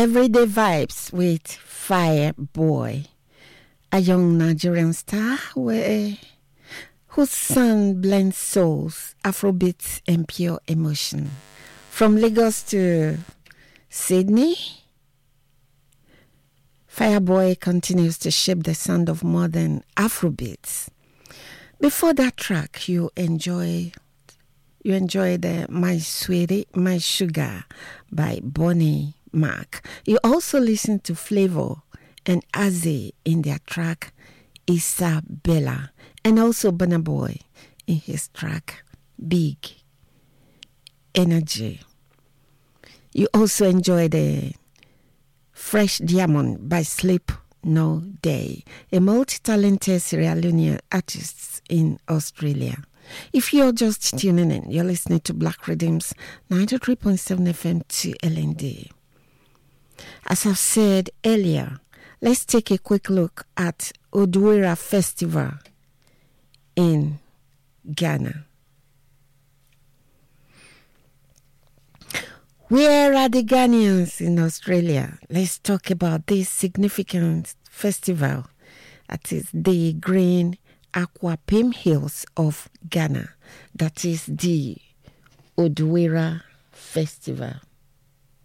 Everyday Vibes with Fireboy, a young Nigerian star whose sound blends souls, Afrobeats, and pure emotion. From Lagos to Sydney, Fireboy continues to shape the sound of modern Afrobeats. Before that track, you enjoyed the My Sweetie, My Sugar by Bonnie Mac. You also listened to Flavor and Azzy in their track Isabella, and also Burna Boy in his track Big Energy. You also enjoyed the Fresh Diamond by Sleep No Day, a multi-talented Sierra Leonean artist in Australia. If you're just tuning in, you're listening to Black Rhythms 93.7 FM to LND. As I've said earlier, let's take a quick look at Odwira Festival in Ghana. Where are the Ghanaians in Australia? Let's talk about this significant festival. That is the Green Aquapim Hills of Ghana. That is the Odwira Festival.